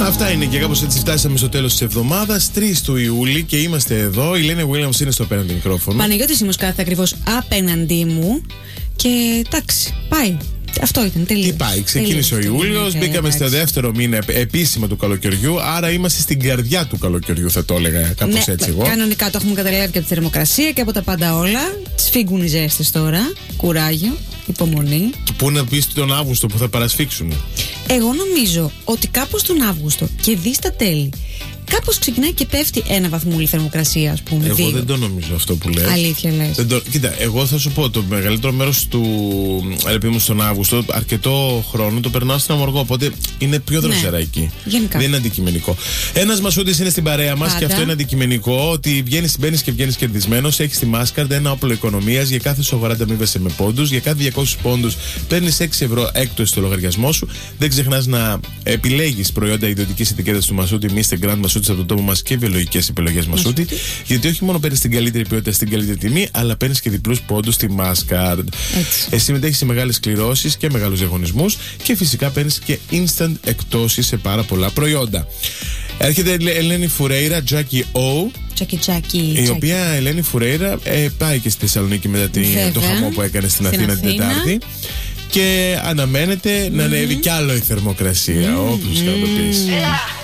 Αυτά είναι και κάπως έτσι φτάσαμε στο τέλος της εβδομάδας, 3 του Ιούλη, και είμαστε εδώ. Η Λένε Williams είναι στο απέναντι μικρόφωνο. Παναγιώτης Σίμος κάθεται ακριβώς απέναντί μου. Και εντάξει, πάει. Αυτό ήταν, τελείως. Τι πάει, ξεκίνησε ο Ιούλιος, μπήκαμε στο δεύτερο μήνα επίσημα του καλοκαιριού, άρα είμαστε στην καρδιά του καλοκαιριού, θα το έλεγα κάπως έτσι εγώ. Κανονικά το έχουμε καταλάβει και από τη θερμοκρασία και από τα πάντα όλα. Σφίγγουν οι ζέστες τώρα. Κουράγιο, υπομονή. Πού να πεις τον Αύγουστο που θα παρασφίξουν? Εγώ νομίζω ότι κάπως τον Αύγουστο και δει στα τέλη, κάπως ξεκινάει και πέφτει 1 βαθμούλη θερμοκρασία, ας πούμε. Εγώ δεν το νομίζω αυτό που λες. Αλήθεια λες? Κοίτα, εγώ θα σου πω, το μεγαλύτερο μέρος του μου στον Αύγουστο, αρκετό χρόνο το περνάω στην Αμοργό. Οπότε είναι πιο δροσερά εκεί. Γενικά. Δεν είναι αντικειμενικό. Ένας Μασούτης είναι στην παρέα μας και αυτό είναι αντικειμενικό. Ότι μπαίνεις και βγαίνεις κερδισμένος. Έχεις στη Mastercard ένα όπλο οικονομίας. Για κάθε σοβαρά αμείβεσαι με πόντους. Για κάθε 200 πόντους παίρνεις 6 ευρώ έκπτωση στο λογαριασμό σου. Δεν ξεχνάς να επιλέγεις προϊόντα ιδιωτικής ετικέτας του Μασούτη, Mr. Grand Μασούτη από το τόπο μας και βιολογικές επιλογές Μασούτη. Γιατί όχι μόνο παίρνεις την καλύτερη ποιότητα στην καλύτερη τιμή, αλλά παίρνεις και διπλούς πόντους στη Mastercard. Εσύ συμμετέχεις σε μεγάλες κληρώσεις και μεγάλους διαγωνισμούς και φυσικά παίρνεις και instant εκτόσεις σε πάρα πολλά προϊόντα. Έρχεται η Ελένη Φουρέιρα, Jackie O. Η οποία Ελένη Φουρέιρα πάει και στη Θεσσαλονίκη μετά το χαμό που έκανε στην Αθήνα την Τετάρτη. Και αναμένεται να ανέβει κι άλλο η θερμοκρασία. Όπως και να το πεις.